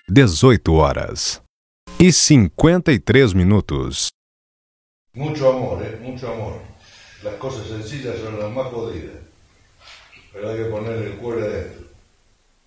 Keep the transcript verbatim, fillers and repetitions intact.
dezoito horas e cincuenta y tres minutos. Mucho amor, ¿eh? Mucho amor. Las cosas sencillas son las más jodidas. Pero hay que ponerle el cuero adentro.